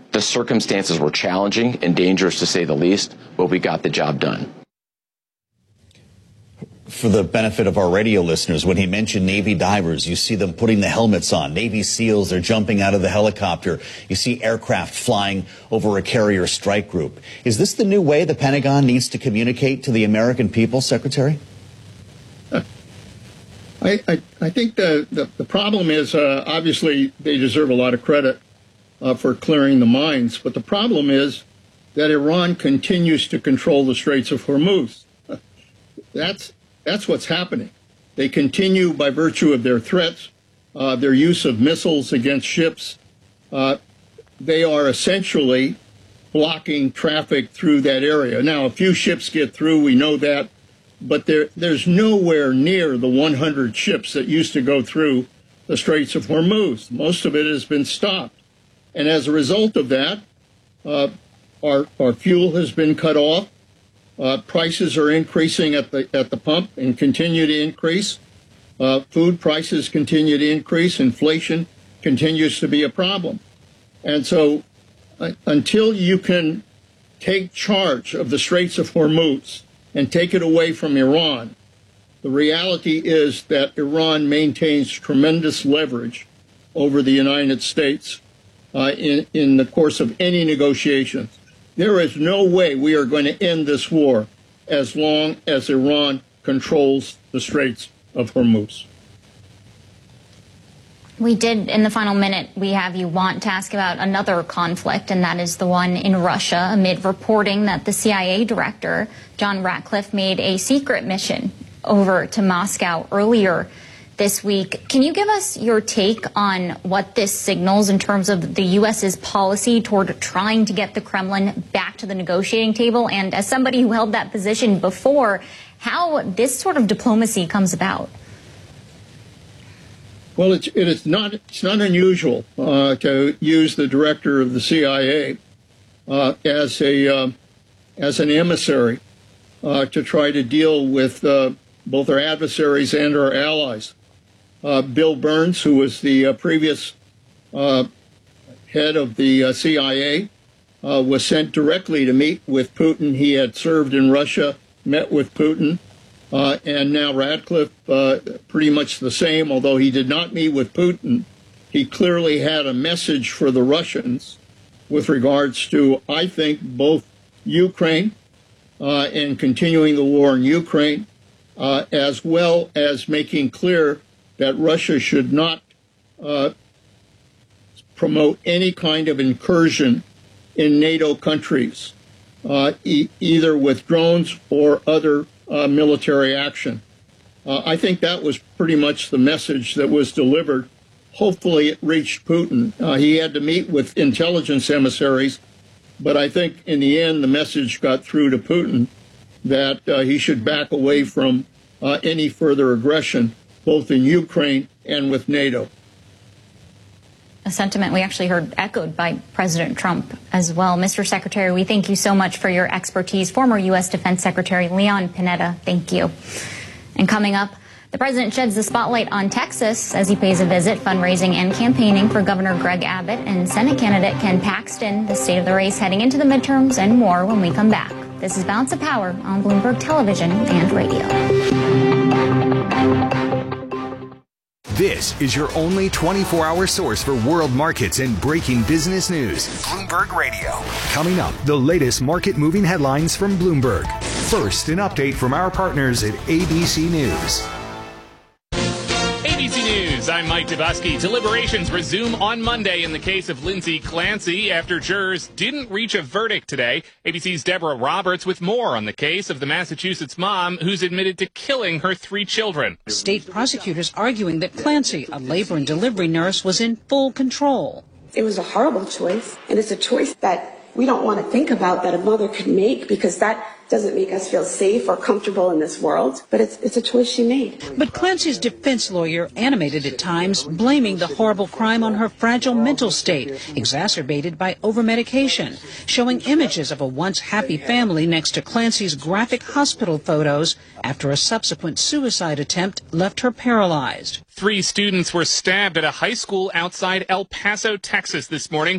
The circumstances were challenging and dangerous to say the least, but we got the job done. For the benefit of our radio listeners, when he mentioned Navy divers, you see them putting the helmets on. Navy SEALs, they're jumping out of the helicopter. You see aircraft flying over a carrier strike group. Is this the new way the Pentagon needs to communicate to the American people, Secretary? I think the problem is, obviously, they deserve a lot of credit for clearing the mines. But the problem is that Iran continues to control the Straits of Hormuz. That's what's happening. They continue, by virtue of their threats, their use of missiles against ships. They are essentially blocking traffic through that area. Now, a few ships get through, we know that, but there's nowhere near the 100 ships that used to go through the Straits of Hormuz. Most of it has been stopped. And as a result of that, our fuel has been cut off. Prices are increasing at the pump and continue to increase. Food prices continue to increase. Inflation continues to be a problem. And so until you can take charge of the Straits of Hormuz and take it away from Iran, the reality is that Iran maintains tremendous leverage over the United States in the course of any negotiations. There is no way we are going to end this war as long as Iran controls the Straits of Hormuz. We did, in the final minute, we have you want to ask about another conflict, and that is the one in Russia, amid reporting that the CIA director, John Ratcliffe, made a secret mission over to Moscow earlier this week. Can you give us your take on what this signals in terms of the U.S.'s policy toward trying to get the Kremlin back to the negotiating table? And as somebody who held that position before, how this sort of diplomacy comes about? Well, it's not unusual to use the director of the CIA as an emissary to try to deal with both our adversaries and our allies. Bill Burns, who was the previous head of the CIA, was sent directly to meet with Putin. He had served in Russia, met with Putin, and now Ratcliffe, pretty much the same, although he did not meet with Putin. He clearly had a message for the Russians with regards to, I think, both Ukraine and continuing the war in Ukraine, as well as making clear that Russia should not promote any kind of incursion in NATO countries, either with drones or other military action. I think that was pretty much the message that was delivered. Hopefully it reached Putin. He had to meet with intelligence emissaries, but I think in the end the message got through to Putin that he should back away from any further aggression, both in Ukraine and with NATO. A sentiment we actually heard echoed by President Trump as well. Mr. Secretary, we thank you so much for your expertise. Former U.S. Defense Secretary Leon Panetta, thank you. And coming up, the president sheds the spotlight on Texas as he pays a visit, fundraising and campaigning for Governor Greg Abbott and Senate candidate Ken Paxton, the state of the race heading into the midterms, and more when we come back. This is Balance of Power on Bloomberg Television and Radio. This is your only 24-hour source for world markets and breaking business news. Bloomberg Radio. Coming up, the latest market-moving headlines from Bloomberg. First, an update from our partners at ABC News. ABC News, I'm Mike Dubusky. Deliberations resume on Monday in the case of Lindsay Clancy after jurors didn't reach a verdict today. ABC's Deborah Roberts with more on the case of the Massachusetts mom who's admitted to killing her 3 children. State prosecutors arguing that Clancy, a labor and delivery nurse, was in full control. It was a horrible choice, and it's a choice that we don't want to think about that a mother could make, because that doesn't make us feel safe or comfortable in this world, but it's a choice she made. But Clancy's defense lawyer, animated at times, blaming the horrible crime on her fragile mental state, exacerbated by overmedication, showing images of a once happy family next to Clancy's graphic hospital photos after a subsequent suicide attempt left her paralyzed. 3 students were stabbed at a high school outside El Paso, Texas this morning.